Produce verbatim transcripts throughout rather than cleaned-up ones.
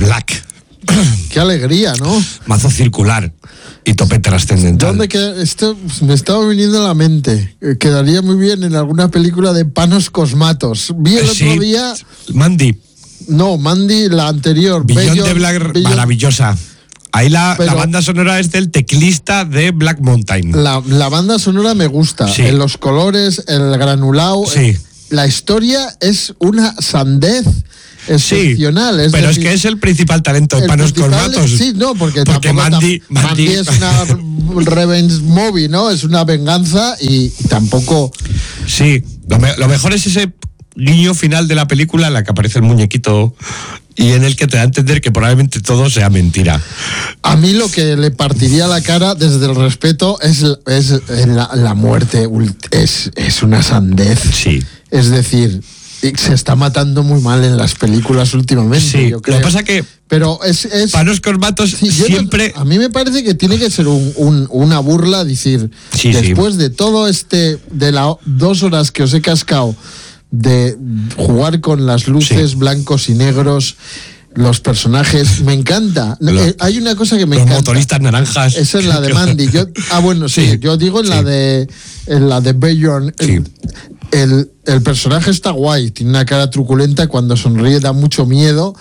Black. Qué alegría, ¿no? Mazo circular y tope trascendental. ¿Dónde queda? Esto me estaba viniendo a la mente. Eh, Quedaría muy bien en alguna película de Panos Cosmatos. Vi el Sí, otro día... Mandy. No, Mandy, la anterior. Beyond Beyond- de Black, Beyond- maravillosa. Ahí la, Pero- la banda sonora es del teclista de Black Mountain. La, la banda sonora me gusta. Sí. En los colores, el granulado. Sí. eh, La historia es una sandez excepcional. Sí, es pero decir, es que es el principal talento de el Panos principal- Cosmatos. Sí, no, porque, Porque tampoco Mandy, tam- Mandy Mandy- es una revenge movie, ¿no? Es una venganza y, y tampoco... Sí, lo, me- lo mejor es ese guiño final de la película en la que aparece el muñequito y en el que te da a entender que probablemente todo sea mentira. A mí lo que le partiría la cara desde el respeto es, es la, la muerte. ult- Es, es una sandez. Sí. Es decir, se está matando muy mal en las películas últimamente. Sí, yo lo creo. que pasa que Pero es... es Panos Cosmatos sí, yo no- siempre... a mí me parece que tiene que ser un, un- una burla decir, Sí, después de todo este, de las dos horas que os he cascado, de jugar con las luces Sí. blancos y negros, los personajes, me encanta. Lo- Eh, Hay una cosa que me los encanta. motoristas naranjas. Esa es la de Mandy. Yo, ah, bueno, sí, Sí, yo digo en sí. la de en la de Beyond. El, Sí. el, el personaje está guay, tiene una cara truculenta, cuando sonríe da mucho miedo.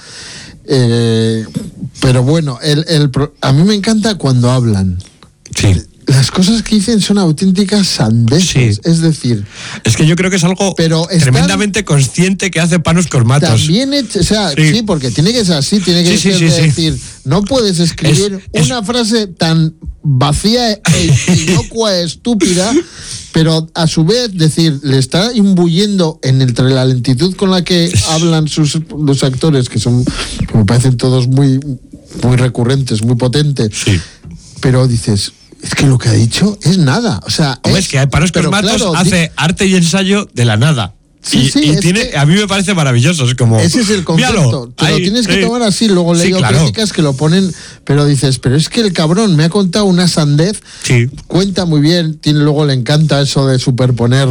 Eh, pero bueno, el, el, pro- a mí me encanta cuando hablan. Sí. Las cosas que dicen son auténticas sandeces. Sí. Es decir, Es que yo creo que es algo Pero están- tremendamente consciente que hace Panos Cosmatos. también, hecho- o sea, sí. Sí. porque tiene que ser así, tiene que Sí, sí, ser sí, de sí. decir, no puedes escribir Es- es- una frase tan vacía e inocua, e estúpida, pero a su vez decir, le está imbuyendo en entre la lentitud con la que hablan sus los actores, que son, me parecen todos muy, muy recurrentes, muy potentes, Sí. pero dices, es que lo que ha dicho es nada, o sea, Hombre, es que Panos pero Cosmatos claro, di- hace arte y ensayo de la nada. Sí, y sí, y es tiene, que- a mí me parece maravilloso. Es como. Ese es el concepto. Míralo, Te lo ahí, tienes que eh. tomar así. Luego Sí, leo claro. críticas que lo ponen, pero dices, pero es que el cabrón me ha contado una sandez. Sí. Cuenta muy bien. Tiene, luego le encanta eso de superponer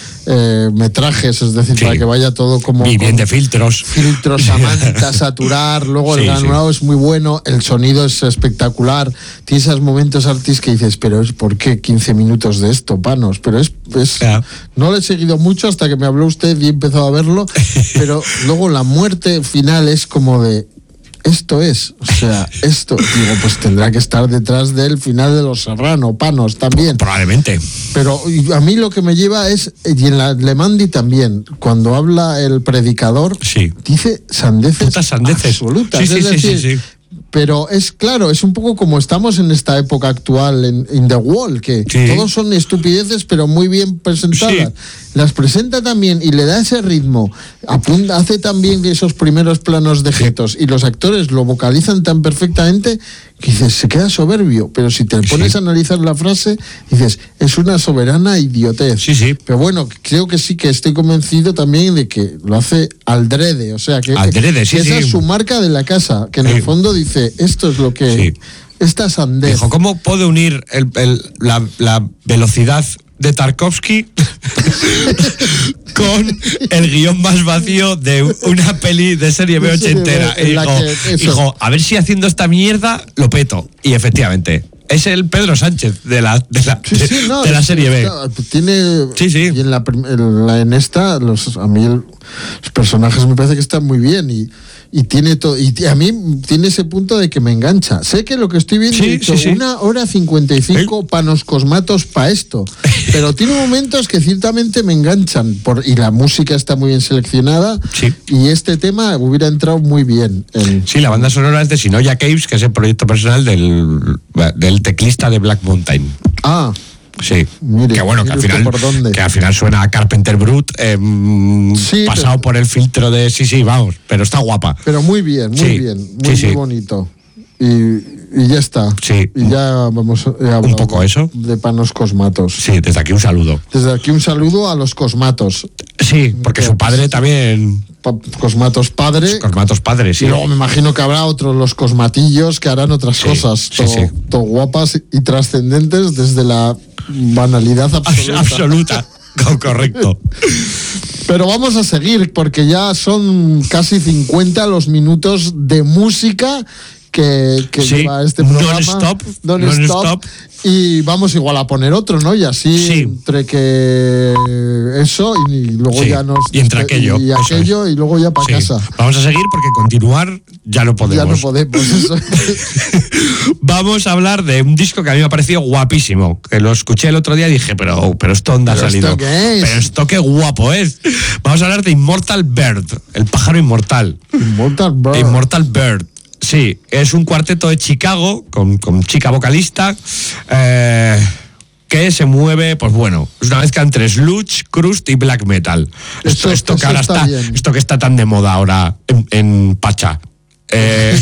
eh, metrajes, es decir, Sí. para que vaya todo como. Y bien con de filtros. filtros, samanta, saturar. Luego Sí, el granulado es muy bueno. El sonido es espectacular. Tiene esos momentos artísticos que dices, pero es ¿por qué quince minutos de esto, Panos? Pero es. es Ya. No lo he seguido mucho hasta que me habló usted y he empezado a verlo, pero luego la muerte final es como de esto es, o sea, esto, digo, pues tendrá que estar detrás del final de Los Serrano, Panos también. Probablemente. Pero y a mí lo que me lleva es, y en la Le Mandi también, cuando habla el predicador, Sí. dice sandeces, Putas sandeces. absolutas. Sí, sí, es sí, decir, sí, sí. pero es claro, es un poco como estamos en esta época actual en In the Wall, que Sí. todos son estupideces, pero muy bien presentadas. Sí. Las presenta también y le da ese ritmo. Apunta, hace también esos primeros planos de jetos y los actores lo vocalizan tan perfectamente que dices, se queda soberbio. Pero si te pones Sí. a analizar la frase, dices, es una soberana idiotez. Sí, sí. Pero bueno, creo que sí que estoy convencido también de que lo hace aldrede. O sea, que, Aldrede, sí, que esa sí. es su marca de la casa, que en Sí. el fondo dice, esto es lo que... Sí. Esta sandez. Dijo, ¿cómo puede unir el- el- la, la velocidad de Tarkovsky con el guión más vacío de una peli de serie B De serie ochentera? B, en Y la dijo, que eso. dijo, a ver si haciendo esta mierda lo peto. Y efectivamente, es el Pedro Sánchez de la, de la, Sí, sí, de- no, de la es- serie B. está- tiene Sí, sí. y en la, prim- en la- en esta los a mí el- los personajes me parece que están muy bien y y tiene todo y t- a mí tiene ese punto de que me engancha. Sé que lo que estoy viendo Sí, he dicho, sí, sí. una hora cincuenta y cinco panos cosmatos para esto, pero tiene momentos que ciertamente me enganchan por, y la música está muy bien seleccionada Sí. y este tema hubiera entrado muy bien en, Sí, la banda sonora es de Sinoya Caves, que es el proyecto personal del, del teclista de Black Mountain. ah Sí, Mire, que bueno, que al mire usted final por dónde. que al final suena a Carpenter Brut, eh, Sí, pasado pero- por el filtro de sí, sí, vamos, pero está guapa. pero muy bien, muy Sí, bien, sí, muy, sí. muy bonito. Y, y ya está. Sí. Y ya vamos a Un poco eso. de panos cosmatos. Sí, desde aquí un saludo. Desde aquí un saludo a los cosmatos. Sí, porque su padre también, Pa- cosmatos padre. Cosmatos padres, sí. Y luego me imagino que habrá otros los cosmatillos que harán otras Sí, cosas, sí, to, sí. to guapas y trascendentes desde la banalidad Abs- absoluta. absoluta. Co- Correcto. Pero vamos a seguir porque ya son casi cincuenta los minutos de música que, que sí, lleva este programa. Non-stop. Non Non-stop. stop. Y vamos igual a poner otro, ¿no? Y así Sí. entre que eso y, y luego Sí, ya nos... y entre aquello, Y eso aquello es. y luego ya para Sí. casa. Vamos a seguir porque continuar ya no podemos. Ya no podemos. Eso. Vamos a hablar de un disco que a mí me ha parecido guapísimo. Que lo escuché el otro día y dije, pero, pero esto dónde ha ¿Pero salido. esto qué es? Pero esto qué guapo es. Vamos a hablar de Immortal Bird, el pájaro inmortal. Immortal Bird. Immortal Bird. Sí, es un cuarteto de Chicago con, con chica vocalista eh, que se mueve, pues bueno, es una mezcla entre sludge, crust y black metal. Esto, Eso- esto que eso ahora está está, bien. esto que está tan de moda ahora en, en Pacha. Eh,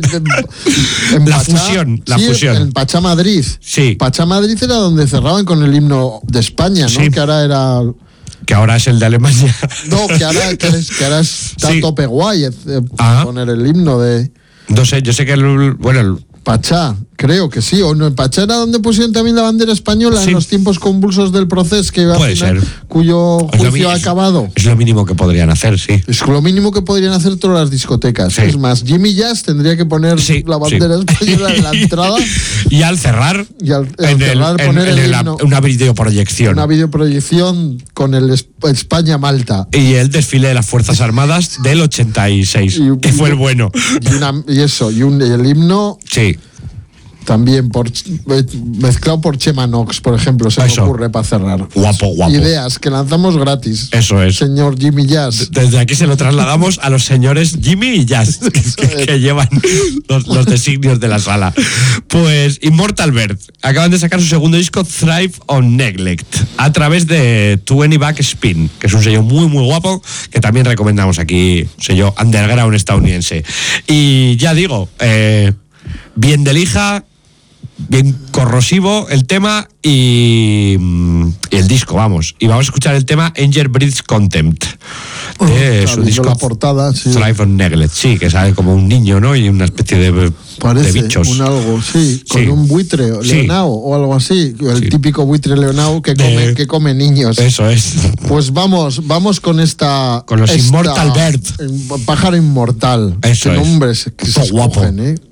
En La Pachá, fusión, la sí, fusión. En Pachá Madrid. Sí. Pachá Madrid era donde cerraban con el himno de España, ¿no? Sí. Que ahora era... que ahora es el de Alemania. No, que ahora, que es- que ahora está Sí. a tope guay eh, Ajá. poner el himno de No sé, yo sé que el, bueno, el- Pachá, creo que sí. O no, en Pachá era donde pusieron también la bandera española Sí. en los tiempos convulsos del proceso que iba a Puede final, ser. cuyo es lo juicio mi- ha es- acabado. Es lo mínimo que podrían hacer, sí. Es lo mínimo que podrían hacer todas las discotecas. Sí. Es más, Jimmy Jazz tendría que poner Sí, la bandera sí. española en la entrada Y al cerrar, y al, al en el- cerrar en- poner en el el- himno, una videoproyección. una videoproyección con el Es- España-Malta. Y el desfile de las Fuerzas Armadas del ochenta y seis, Y- que fue el bueno. Y, una- y eso, y, un, y el himno Sí, también por eh, mezclado por Chema Knox, por ejemplo, se Eso. me ocurre para cerrar. guapo, guapo. Ideas que lanzamos gratis. Eso es. Señor Jimmy Jazz. Desde aquí se lo trasladamos a los señores Jimmy y Jazz, que, que- que llevan los, los designios de la sala. Pues Immortal Bird acaban de sacar su segundo disco, Thrive on Neglect, a través de veinte Backspin, que es un sello muy, muy guapo, que también recomendamos aquí, un sello underground estadounidense. Y ya digo, eh, bien de lija, bien corrosivo el tema y, mm, y el disco, vamos. Y vamos a escuchar el tema Angel Breathes Contempt. De Está su viendo disco la portada, sí. Thrive on Neglect, sí, que sale como un niño, ¿no? Y una especie de, Parece de bichos. un algo, sí, con Sí. un buitre Sí. leonao o algo así. El Sí. típico buitre leonao que De- come, que come niños. Eso es. Pues vamos, vamos con esta. Con los esta- Immortal Bird. eh, Pájaro inmortal. Eso Qué es. nombres que se Todo guapo. escogen, ¿eh?